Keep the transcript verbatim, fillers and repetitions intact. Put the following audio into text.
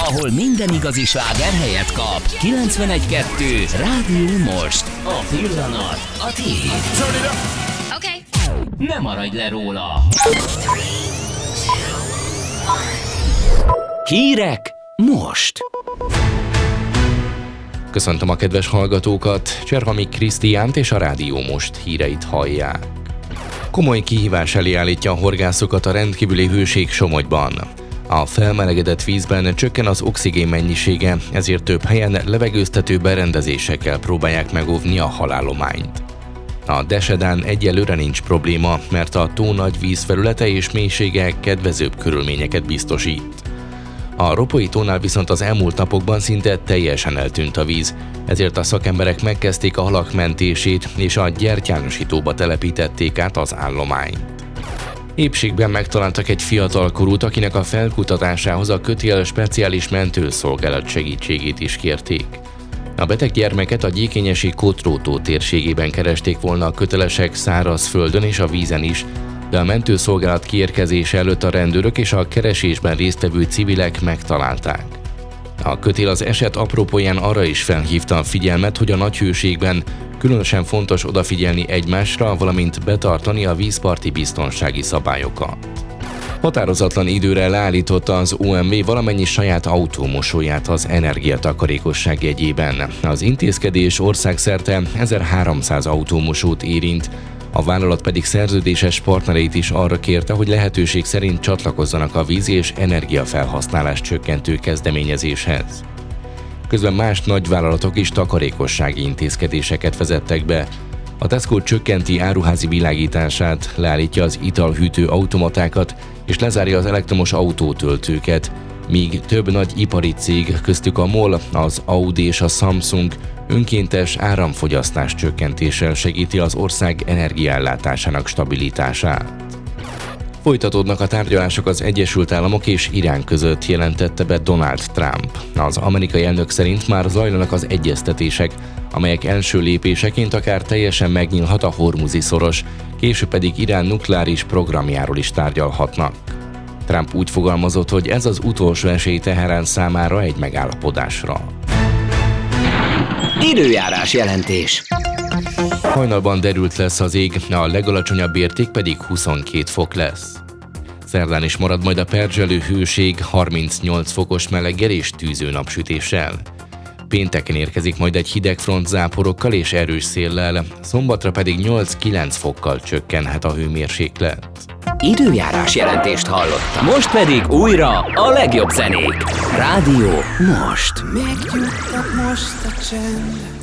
ahol minden igazi sláger helyet kap. kilencvenegy kettő Rádió Most. A pillanat, a tiéd. Okay. Ne maradj le róla. Hírek most. Köszöntöm a kedves hallgatókat, Cserhamik Krisztiánt és a Rádió Most híreit hallják. Komoly kihívás elé állítja a horgászokat a rendkívüli hőség Somogyban. A felmelegedett vízben csökken az oxigén mennyisége, ezért több helyen levegőztető berendezésekkel próbálják megóvni a halállományt. A Desedán egyelőre nincs probléma, mert a tó nagy vízfelülete és mélysége kedvezőbb körülményeket biztosít. A Ropói tónál viszont az elmúlt napokban szinte teljesen eltűnt a víz, ezért a szakemberek megkezdték a halak mentését és a gyertyánosítóba telepítették át az állományt. Épségben megtaláltak egy fiatalkorút, akinek a felkutatásához a Kötél speciális mentőszolgálat segítségét is kérték. A beteg gyermeket a gyékényesi Kotrótó térségében keresték volna a kötelesek szárazföldön és a vízen is, de a mentőszolgálat kiérkezése előtt a rendőrök és a keresésben résztvevő civilek megtalálták. A Kötél az eset apropóján arra is felhívta a figyelmet, hogy a nagy hőségben különösen fontos odafigyelni egymásra, valamint betartani a vízparti biztonsági szabályokat. Határozatlan időre leállította az o em vé valamennyi saját autómosóját az energiatakarékosság jegyében. Az intézkedés országszerte ezerháromszáz autómosót érint, a vállalat pedig szerződéses partnereit is arra kérte, hogy lehetőség szerint csatlakozzanak a víz- és energiafelhasználás csökkentő kezdeményezéshez. Közben más nagyvállalatok is takarékossági intézkedéseket vezettek be. A Tesco csökkenti áruházi világítását, leállítja az italhűtő automatákat és lezárja az elektromos autótöltőket, míg több nagy ipari cég, köztük a MOL, az Audi és a Samsung önkéntes áramfogyasztás csökkentéssel segíti az ország energiaellátásának stabilitását. Folytatódnak a tárgyalások az Egyesült Államok és Irán között, jelentette be Donald Trump. Az amerikai elnök szerint már zajlanak az egyeztetések, amelyek első lépéseként akár teljesen megnyílhat a Hormuzi szoros, később pedig Irán nukleáris programjáról is tárgyalhatnak. Trump úgy fogalmazott, hogy ez az utolsó esély Teherán számára egy megállapodásra. Időjárás jelentés. Hajnalban derült lesz az ég, a legalacsonyabb érték pedig huszonkét fok lesz. Szerdán is marad majd a perzselő hőség harmincnyolc fokos meleggel és tűző napsütéssel. Pénteken érkezik majd egy hideg front záporokkal és erős széllel, szombatra pedig nyolc-kilenc fokkal csökkenhet a hőmérséklet. Időjárás jelentést hallottam. Most pedig újra a legjobb zenék. Rádió Most. Meggyújtott most a csend,